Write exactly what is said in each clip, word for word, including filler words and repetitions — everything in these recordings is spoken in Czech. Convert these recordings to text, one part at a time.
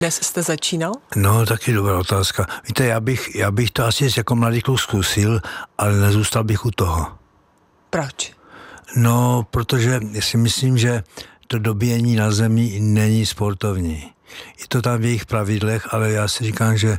Dnes jste začínal? No, taky dobrá otázka. Víte, já bych, já bych to asi jako mladý kluk zkusil, ale nezůstal bych u toho. Proč? No, protože si myslím, že to dobíjení na zemi není sportovní. Je to tam v jejich pravidlech, ale já si říkám, že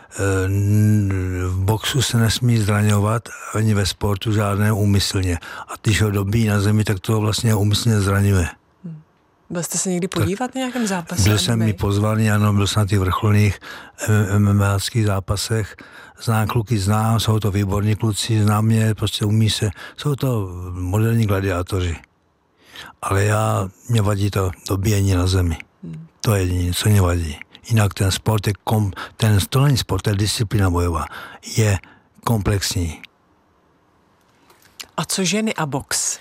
v boxu se nesmí zraňovat, ani ve sportu žádné úmyslně. A když ho dobíjí na zemi, tak to vlastně úmyslně zraňuje. Hmm. Byl jste se někdy podívat na nějakém zápase? Byl jsem mi pozvaný, ano, byl jsem na těch vrcholných MMAčských zápasech. Znám kluky, znám, jsou to výborní kluci, znám mě, prostě umí se, jsou to moderní gladiátoři. Ale já, mě vadí to dobíjení na zemi. Hmm. To je jediné, co mě vadí. Jinak ten sport je, kom, ten stolní sport, ta disciplína bojová, je komplexní. A co ženy a box?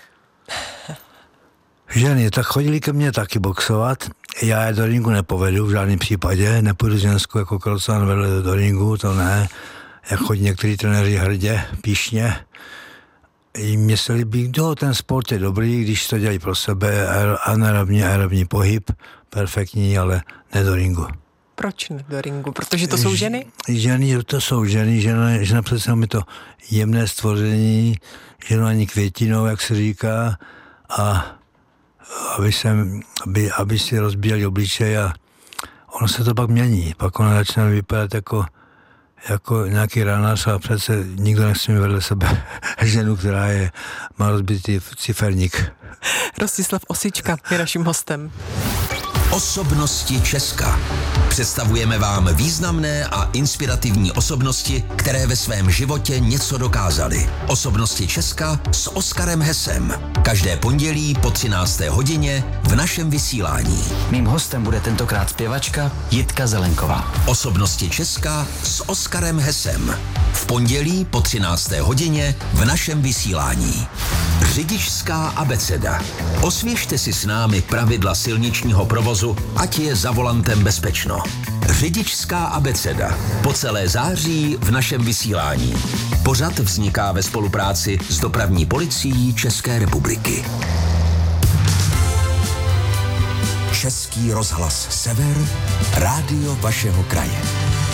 Ženy, tak chodili ke mně taky boxovat. Já je do ringu nepovedu v žádném případě. Nepůjdu ženskou jako Krocan vedle do ringu, to ne. Jak chodí některý trenéři hrdě, píšně. Mně se líbí, no, ten sport je dobrý, když to dělají pro sebe, anaerobní, aerobní pohyb, perfektní, ale ne do ringu. Proč ne do ringu? Protože to jsou ženy? Ženy, to jsou ženy, žena, žena přece je to jemné stvoření, žena ani květinou, jak se říká, a aby, jsem, aby, aby si rozbíjeli obličej a ono se to pak mění, pak ona začne vypadat jako, jako nějaký ranář a přece nikdo nechce mít vedle sebe ženu, která je, má rozbitý ciferník. Rostislav Osička je naším hostem. Osobnosti Česka. Představujeme vám významné a inspirativní osobnosti, které ve svém životě něco dokázaly. Osobnosti Česka s Oskarem Hesem. Každé pondělí po třinácté hodině v našem vysílání. Mým hostem bude tentokrát zpěvačka Jitka Zelenková. Osobnosti Česka s Oskarem Hesem. V pondělí po třinácté hodině v našem vysílání. Řidičská abeceda. Osvěžte si s námi pravidla silničního provozu, ať je za volantem bezpečno. Řidičská abeceda. Po celé září v našem vysílání. Pořad vzniká ve spolupráci s Dopravní policií České republiky. Český rozhlas Sever, rádio vašeho kraje.